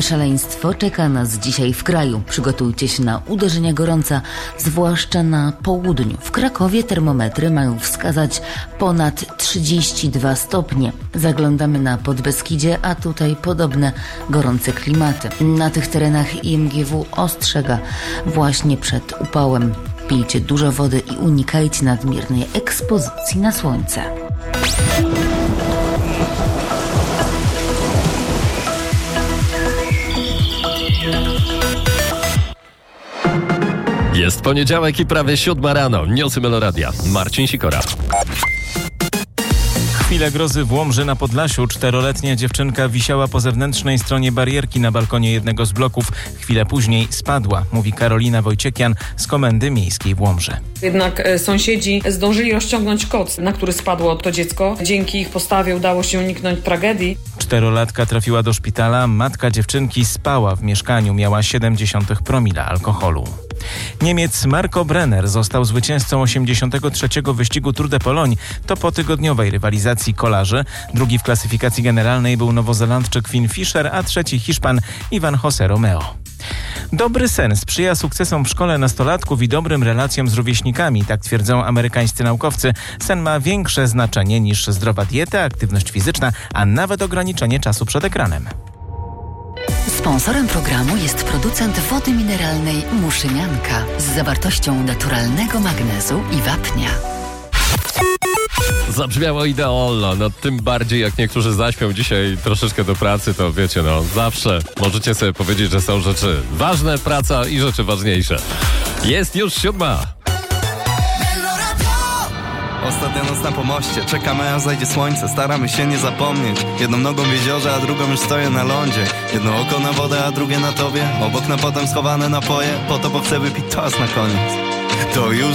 Nowe szaleństwo czeka nas dzisiaj w kraju. Przygotujcie się na uderzenia gorąca, zwłaszcza na południu. W Krakowie termometry mają wskazać ponad 32 stopnie. Zaglądamy na Podbeskidzie, a tutaj podobne gorące klimaty. Na tych terenach IMGW ostrzega właśnie przed upałem. Pijcie dużo wody i unikajcie nadmiernej ekspozycji na słońce. Jest poniedziałek i prawie 7 rano. Newsy Meloradia. Marcin Sikora. Chwilę grozy w Łomży na Podlasiu. 4-letnia dziewczynka wisiała po zewnętrznej stronie barierki na balkonie jednego z bloków. Chwilę później spadła, mówi Karolina Wojciekian z Komendy Miejskiej w Łomży. Jednak sąsiedzi zdążyli rozciągnąć koc, na który spadło to dziecko. Dzięki ich postawie udało się uniknąć tragedii. 4-latka trafiła do szpitala. Matka dziewczynki spała w mieszkaniu. Miała 0,7 promila alkoholu. Niemiec Marco Brenner został zwycięzcą 83. wyścigu Tour de Pologne. To po tygodniowej rywalizacji kolarzy. Drugi w klasyfikacji generalnej był Nowozelandczyk Finn Fischer, a trzeci Hiszpan Ivan José Romeo. Dobry sen sprzyja sukcesom w szkole nastolatków i dobrym relacjom z rówieśnikami, tak twierdzą amerykańscy naukowcy. Sen ma większe znaczenie niż zdrowa dieta, aktywność fizyczna, a nawet ograniczenie czasu przed ekranem. Sponsorem programu jest producent wody mineralnej Muszynianka z zawartością naturalnego magnezu i wapnia. Zabrzmiało idealno, tym bardziej jak niektórzy zaśpią dzisiaj troszeczkę do pracy, to wiecie, zawsze możecie sobie powiedzieć, że są rzeczy ważne, praca i rzeczy ważniejsze. Jest już 7. Ostatnia noc na pomoście, czekamy aż zajdzie słońce. Staramy się nie zapomnieć. Jedną nogą w jeziorze, a drugą już stoję na lądzie. Jedno oko na wodę, a drugie na tobie. Obok na potem schowane napoje. Po to, bo chcę wypić toast na koniec. To już